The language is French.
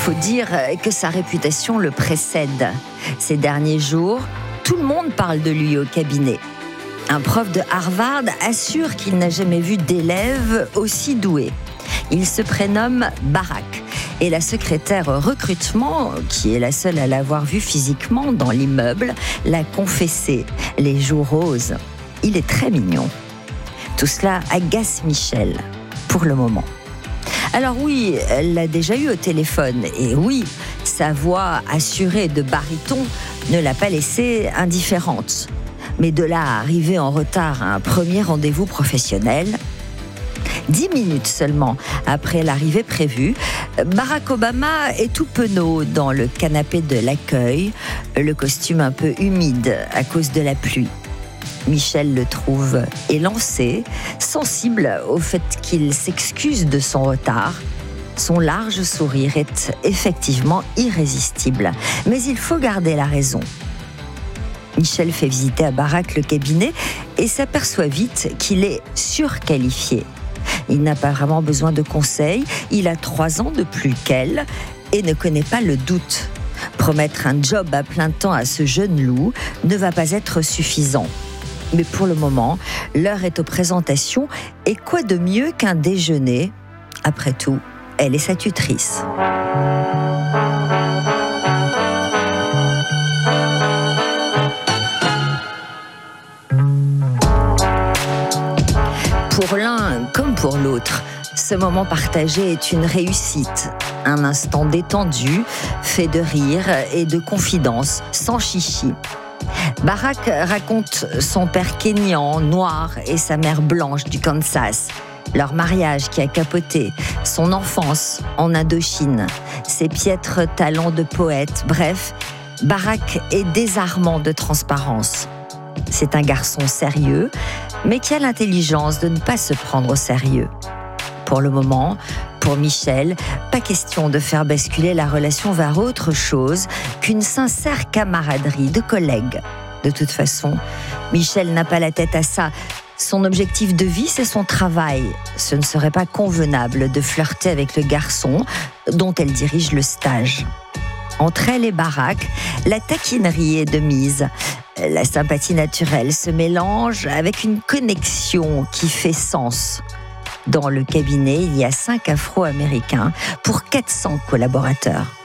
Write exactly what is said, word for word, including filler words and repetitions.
faut dire que sa réputation le précède. Ces derniers jours, tout le monde parle de lui au cabinet. Un prof de Harvard assure qu'il n'a jamais vu d'élève aussi doué. Il se prénomme Barack. Et la secrétaire recrutement, qui est la seule à l'avoir vu physiquement dans l'immeuble, l'a confessé. Les joues roses. Il est très mignon. Tout cela agace Michel, pour le moment. Alors oui, elle l'a déjà eu au téléphone. Et oui, sa voix assurée de baryton ne l'a pas laissée indifférente. Mais de là à arriver en retard à un premier rendez-vous professionnel, dix minutes seulement après l'arrivée prévue, Barack Obama est tout penaud dans le canapé de l'accueil, le costume un peu humide à cause de la pluie. Michel le trouve élancé, sensible au fait qu'il s'excuse de son retard. Son large sourire est effectivement irrésistible, mais il faut garder la raison. Michel fait visiter à Barack le cabinet et s'aperçoit vite qu'il est surqualifié. Il n'a pas vraiment besoin de conseils, il a trois ans de plus qu'elle et ne connaît pas le doute. Promettre un job à plein temps à ce jeune loup ne va pas être suffisant. Mais pour le moment, l'heure est aux présentations et quoi de mieux qu'un déjeuner ? Après tout, elle est sa tutrice. Pour l'un comme pour l'autre, ce moment partagé est une réussite. Un instant détendu, fait de rire et de confidence, sans chichi. Barack raconte son père kényan, noir, et sa mère blanche du Kansas. Leur mariage qui a capoté, son enfance en Indochine, ses piètres talents de poète. Bref, Barack est désarmant de transparence. C'est un garçon sérieux, mais qui a l'intelligence de ne pas se prendre au sérieux. Pour le moment, pour Michel, pas question de faire basculer la relation vers autre chose qu'une sincère camaraderie de collègues. De toute façon, Michel n'a pas la tête à ça. Son objectif de vie, c'est son travail. Ce ne serait pas convenable de flirter avec le garçon dont elle dirige le stage. Entre elle et Barack, la taquinerie est de mise. La sympathie naturelle se mélange avec une connexion qui fait sens. Dans le cabinet, il y a cinq Afro-Américains pour quatre cents collaborateurs.